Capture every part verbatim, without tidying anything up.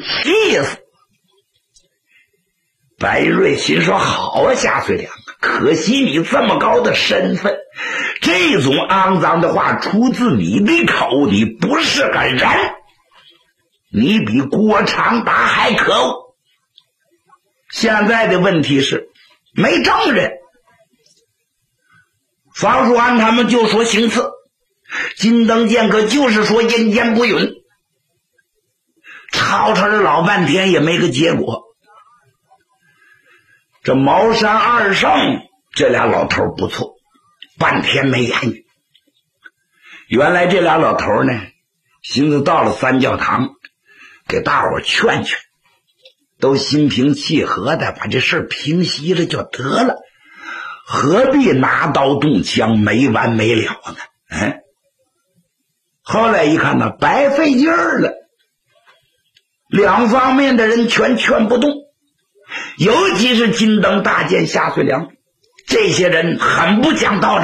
气死！白瑞心说：“好啊，夏遂良，可惜你这么高的身份，这种肮脏的话出自你的口，你不是个人，你比郭长达还可恶。现在的问题是没证人，方叔安他们就说行刺，金灯剑客就是说阴间不允，吵吵了老半天也没个结果。这茅山二圣这俩老头不错，半天没言语。原来这俩老头呢，寻思到了三教堂给大伙劝劝，都心平气和的把这事平息了就得了，何必拿刀动枪没完没了呢？嗯，后来一看呢，白费劲儿了，两方面的人全劝不动，尤其是金灯大剑夏遂良，这些人很不讲道理。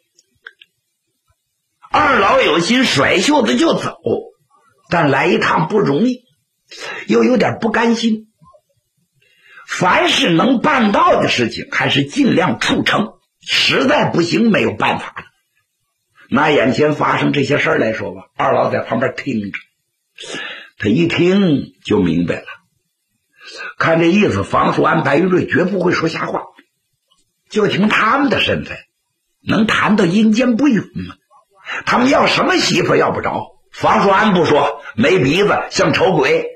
二老有心甩袖子就走，但来一趟不容易，又有点不甘心。凡是能办到的事情还是尽量促成，实在不行没有办法了。拿眼前发生这些事儿来说吧，二老在旁边听着，他一听就明白了，看这意思，房叔安、白玉瑞绝不会说瞎话，就凭他们的身份能谈到阴间不允吗？他们要什么媳妇要不着，房叔安不说没鼻子像丑鬼，